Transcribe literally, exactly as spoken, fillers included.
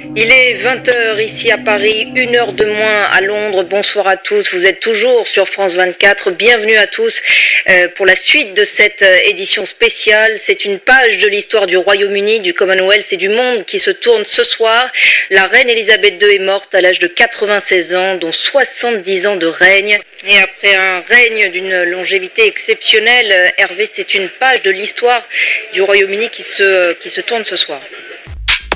Il est vingt heures ici à Paris, une heure de moins à Londres. Bonsoir à tous, vous êtes toujours sur France vingt-quatre. Bienvenue à tous euh, pour la suite de cette euh, édition spéciale. C'est une page de l'histoire du Royaume-Uni, du Commonwealth et du monde qui se tourne ce soir. La reine Elisabeth deux est morte à l'âge de quatre-vingt-seize ans, dont soixante-dix ans de règne. Et après un règne d'une longévité exceptionnelle, Hervé, c'est une page de l'histoire du Royaume-Uni qui se, qui se tourne ce soir.